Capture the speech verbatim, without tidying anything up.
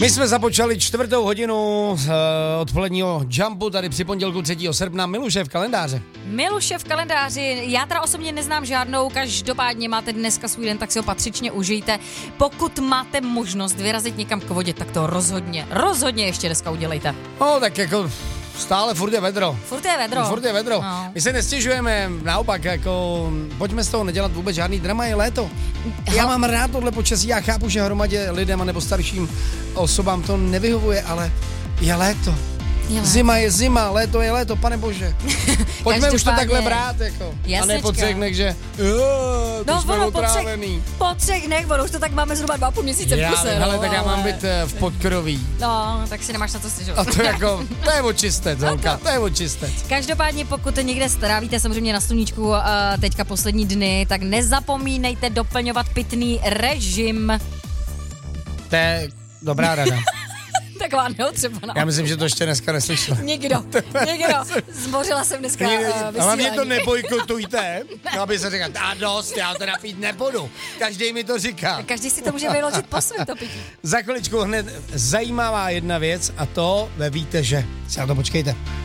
My jsme započali čtvrtou hodinu uh, odpoledního jumpu tady při pondělku třetího srpna. Miluše v kalendáře. Miluše v kalendáři, já teda osobně neznám žádnou, každopádně máte dneska svůj den, tak si ho patřičně užijte. Pokud máte možnost vyrazit někam k vodě, tak to rozhodně, rozhodně ještě dneska udělejte. No tak jako stále furt je vedro. Furt je vedro. Furt je vedro. No. My se nestěžujeme, naopak, jako pojďme z toho nedělat vůbec žádný drama, je léto. Já mám rád tohle počasí, já chápu, že hromadě lidem a nebo starším osobám to nevyhovuje, ale je léto. Je léto. Zima je zima, léto je léto, pane bože. Pojďme už to takhle brát, jako. Jasnečka. A ne po třech dnech, že jo, to no, jsme ono, otrávený. Po třech dnech, ono už to tak máme zhruba dva půl měsíce v kuse. Hele, no, tak já mám být v podkroví. No, tak si nemáš na to stěžovat. A to jako, to je očistec, Holka, to je očistec. Každopádně, pokud někde strávíte samozřejmě na sluníčku uh, teďka poslední dny, tak nezapomínejte doplňovat pitný režim. To je dobrá rada. Taková neotřebaná. Já myslím, že to ještě dneska neslyšel. Někdo, někdo. Zbořila jsem dneska uh, vysílání. Ale mě to nebojkotujte, no, aby se říkal, a dost, já teda pít nebudu. Každý mi to říká. Každý si to může vyložit po svém to pití. Za chviličku hned zajímavá jedna věc a to ve víte, že. Si na to počkejte.